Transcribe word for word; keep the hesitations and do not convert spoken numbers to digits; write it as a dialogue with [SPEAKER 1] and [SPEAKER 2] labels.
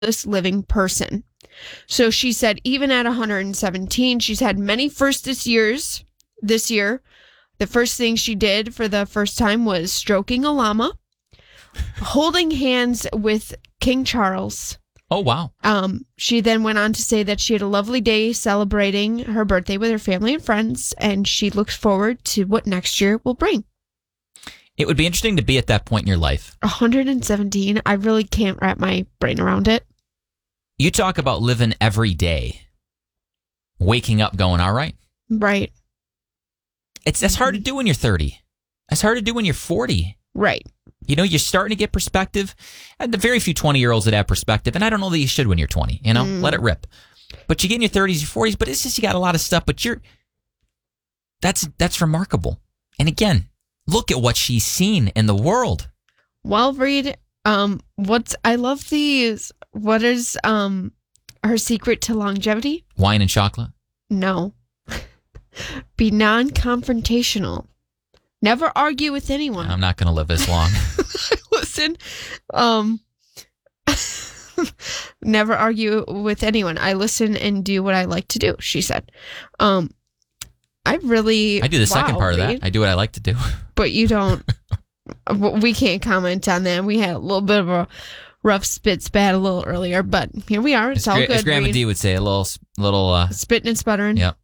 [SPEAKER 1] oldest living person. So she said even at one hundred seventeen, she's had many firsts this year's this year. The first thing she did for the first time was stroking a llama, holding hands with King Charles.
[SPEAKER 2] Oh, wow.
[SPEAKER 1] Um, she then went on to say that she had a lovely day celebrating her birthday with her family and friends, and she looks forward to what next year will bring.
[SPEAKER 2] It would be interesting to be at that point in your life.
[SPEAKER 1] one hundred seventeen, I really can't wrap my brain around it.
[SPEAKER 2] You talk about living every day, waking up going, all right.
[SPEAKER 1] Right.
[SPEAKER 2] It's That's hard to do when you're thirty. That's hard to do when you're forty.
[SPEAKER 1] Right.
[SPEAKER 2] You know, you're starting to get perspective. And the very few twenty-year-olds that have perspective, and I don't know that you should when you're twenty, you know, mm. let it rip. But you get in your thirties, your forties, but it's just you got a lot of stuff, but you're, that's that's remarkable. And again, look at what she's seen in the world.
[SPEAKER 1] Well, Reed, um, what's, I love these, what is um her secret to longevity?
[SPEAKER 2] Wine and chocolate?
[SPEAKER 1] No. Be non-confrontational. Never argue with anyone.
[SPEAKER 2] I'm not going to live this long.
[SPEAKER 1] Listen, um, never argue with anyone. I listen and do what I like to do, she said. Um, I really...
[SPEAKER 2] I do the wow, second part of
[SPEAKER 1] Reed.
[SPEAKER 2] that. I do what I like to do.
[SPEAKER 1] But you don't... we can't comment on that. We had a little bit of a rough spit spat a little earlier, but here we are. It's
[SPEAKER 2] as
[SPEAKER 1] all
[SPEAKER 2] gra-
[SPEAKER 1] good.
[SPEAKER 2] As Grandma
[SPEAKER 1] Reed.
[SPEAKER 2] D would say, a little... little uh,
[SPEAKER 1] spitting and sputtering.
[SPEAKER 2] Yep.